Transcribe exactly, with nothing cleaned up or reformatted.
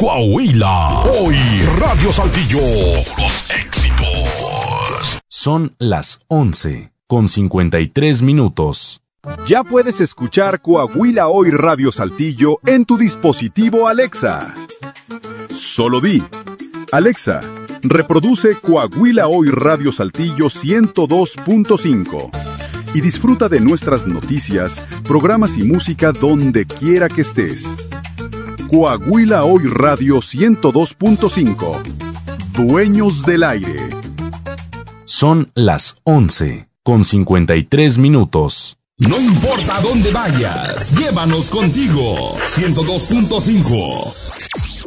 Coahuila. Hoy Radio Saltillo. Puros éxitos. Son las once con cincuenta y tres minutos. Ya puedes escuchar Coahuila Hoy Radio Saltillo en tu dispositivo Alexa. Solo di: Alexa, reproduce Coahuila Hoy Radio Saltillo ciento dos punto cinco y disfruta de nuestras noticias, programas y música donde quiera que estés. Coahuila Hoy Radio ciento dos punto cinco. Dueños del aire. Son las once con cincuenta y tres minutos. No importa dónde vayas, llévanos contigo. ciento dos punto cinco.